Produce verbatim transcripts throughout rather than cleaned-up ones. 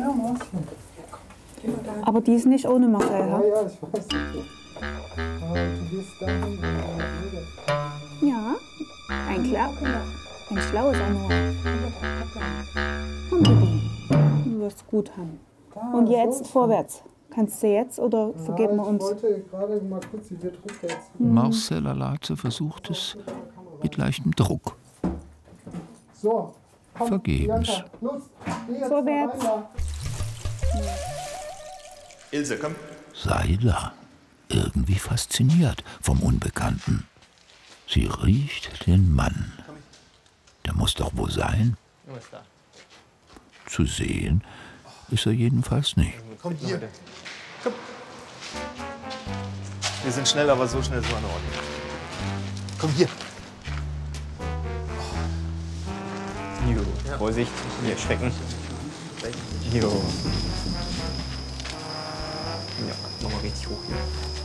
Ja, Marschen. Aber die ist nicht ohne Marcel, Ja, ha? ja, ich weiß. Aber du gehst dahin, in die Ja, ein, Kla ein schlaues Anruf. Komm, Bibi, du wirst gut haben. Und jetzt vorwärts. Kannst du jetzt oder vergeben wir uns? Ich wollte gerade mal kurz die Druck jetzt. Marcella Latze versucht es mit leichtem Druck. So, komm, vergebens. Bianca, los, geh jetzt Vorwärts. weiter. Ilse, komm. Seila, irgendwie fasziniert vom Unbekannten. Sie riecht den Mann. Der muss doch wohl sein. Zu sehen ist er jedenfalls nicht. Komm hier. Komm. Wir sind schnell, aber so schnell ist es in Ordnung. Komm hier. Jo, ja. Vorsicht, nicht erschrecken. Jo. Ja, nochmal richtig hoch hier.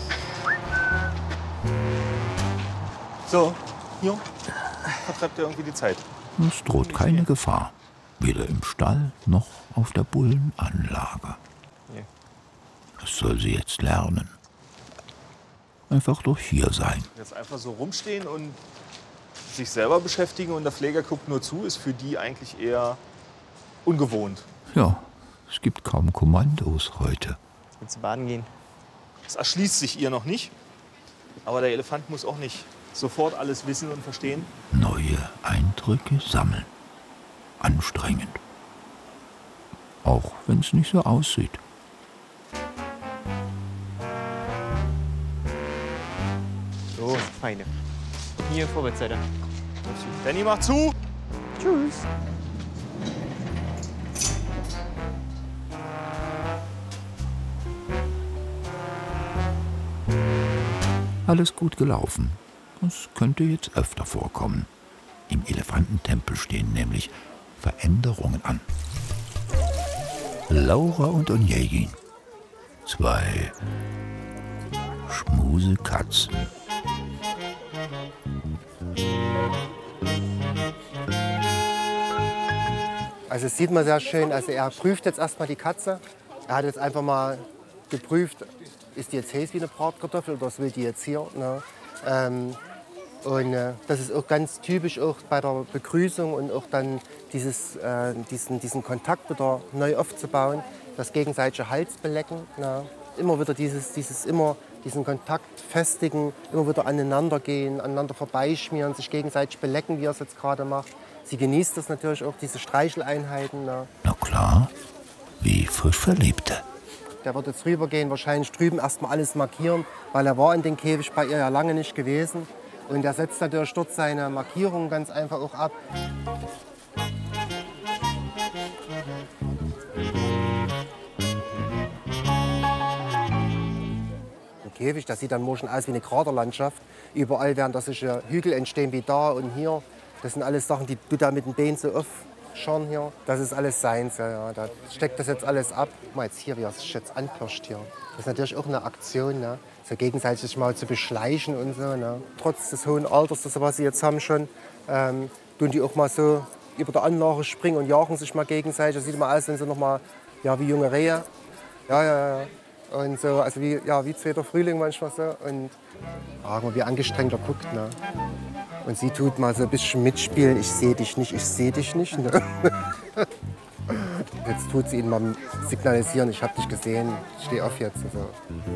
So, hier. Vertreibt ihr irgendwie die Zeit. Es droht keine Gefahr. Weder im Stall noch auf der Bullenanlage. Ja. Das soll sie jetzt lernen. Einfach durch hier sein. Jetzt einfach so rumstehen und sich selber beschäftigen und der Pfleger guckt nur zu, ist für die eigentlich eher ungewohnt. Ja, es gibt kaum Kommandos heute. Willst du baden gehen? Das erschließt sich ihr noch nicht. Aber der Elefant muss auch nicht sofort alles wissen und verstehen. Neue Eindrücke sammeln. Anstrengend. Auch wenn es nicht so aussieht. So, feine. Hier, Vorwärtsseite. Danny, mach zu! Tschüss. Alles gut gelaufen. Das könnte jetzt öfter vorkommen. Im Elefantentempel stehen nämlich Veränderungen an. Laura und Onegin. Zwei Schmusekatzen. Also das sieht man sehr schön. Also er prüft jetzt erstmal die Katze. Er hat jetzt einfach mal geprüft, ist die jetzt heiß wie eine Bratkartoffel oder was will die jetzt hier. Ne? Ähm, und äh, das ist auch ganz typisch auch bei der Begrüßung und auch dann dieses, äh, diesen, diesen Kontakt wieder neu aufzubauen, das gegenseitige Halsbelecken. Ne? Immer wieder dieses, dieses immer diesen Kontakt festigen, immer wieder aneinander gehen, aneinander vorbeischmieren, sich gegenseitig belecken, wie er es jetzt gerade macht. Sie genießt das natürlich auch, diese Streicheleinheiten. Ne? Na klar, wie frisch Verliebte. Der wird jetzt rübergehen, wahrscheinlich drüben erstmal alles markieren, weil er war in den Käfig bei ihr ja lange nicht gewesen. Und er setzt natürlich dort seine Markierungen ganz einfach auch ab. Der Käfig, das sieht dann morgen aus wie eine Kraterlandschaft. Überall werden da solche Hügel entstehen wie da und hier. Das sind alles Sachen, die du da mit dem Bein so aufschauen hier. Das ist alles seins, ja, ja. Da steckt das jetzt alles ab. Guck mal jetzt hier, wie er sich jetzt anpirscht hier. Das ist natürlich auch eine Aktion, ne? So gegenseitig mal zu beschleichen und so. Ne? Trotz des hohen Alters, das was sie jetzt haben schon, ähm, tun die auch mal so über der Anlage springen und jagen sich mal gegenseitig. Das sieht mal aus, wenn sie noch mal, ja, wie junge Rehe. Ja, ja, ja. Und so, also wie, ja, wie zweiter Frühling manchmal so. Und ah, wie angestrengt er guckt. Ne? Und sie tut mal so ein bisschen mitspielen. Ich sehe dich nicht, ich sehe dich nicht. Ne? Jetzt tut sie ihn mal signalisieren, ich habe dich gesehen, steh auf jetzt. Also.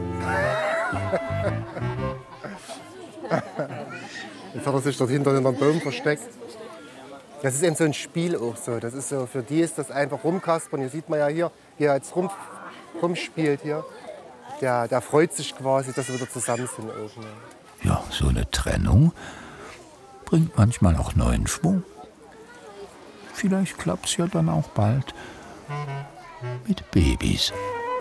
Jetzt hat er sich dort hinter dem Baum versteckt. Das ist eben so ein Spiel auch so. Das ist so, für die ist das einfach rumkaspern. Hier sieht man ja hier, wie er jetzt rum, rumspielt hier. Der, der freut sich quasi, dass wir wieder zusammen sind. Auch, ne? Ja, so eine Trennung bringt manchmal auch neuen Schwung. Vielleicht klappt's ja dann auch bald mit Babys.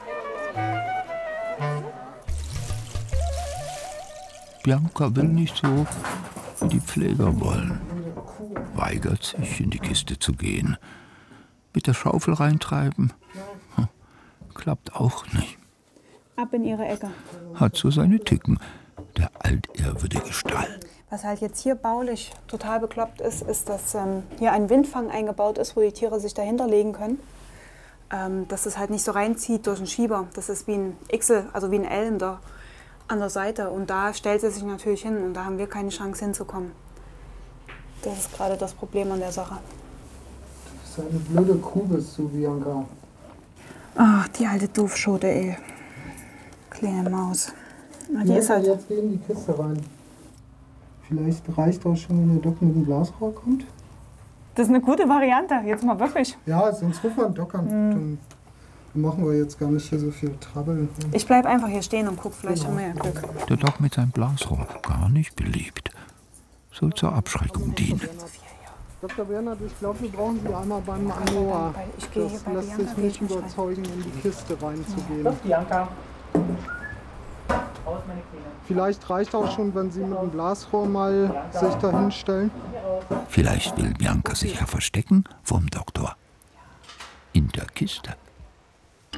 Bianca will nicht so, wie die Pfleger wollen. Weigert sich, in die Kiste zu gehen. Mit der Schaufel reintreiben, hm, klappt auch nicht. Ab in ihre Ecke. Hat so seine Tücken, der altehrwürdige Stall. Was halt jetzt hier baulich total bekloppt ist, ist, dass ähm, hier ein Windfang eingebaut ist, wo die Tiere sich dahinter legen können. ähm, dass es halt nicht so reinzieht durch den Schieber. Das ist wie ein X, also wie ein L in der, an der Seite. Und da stellt sie sich natürlich hin und da haben wir keine Chance hinzukommen. Das ist gerade das Problem an der Sache. Das ist eine blöde Kuh bist du, Bianca. Ach, die alte Doofschote, ey. Kleine Maus. Na, die Ja, ist halt... Jetzt geh in die Kiste rein. Vielleicht reicht auch schon, wenn der Doc mit dem Blasrohr kommt. Das ist eine gute Variante, jetzt mal wirklich. Ja, sonst rufen wir einen Doc an. Mhm. Dann machen wir jetzt gar nicht hier so viel Trouble. Ich bleib einfach hier stehen und guck, vielleicht haben wir ja Glück. Der Doc mit seinem Blasrohr, gar nicht beliebt. Soll zur Abschreckung dienen. Doktor Bernhard, ich glaube, wir brauchen Sie einmal beim Anoa. Ich gehe hier Das bei lässt Bianca sich nicht nicht rein. überzeugen, in die Kiste reinzugehen. Los, Bianca. Raus, meine Kleine. Vielleicht reicht auch schon, wenn Sie mit dem Blasrohr mal sich da hinstellen. Vielleicht will Bianca sich ja verstecken vom Doktor. In der Kiste.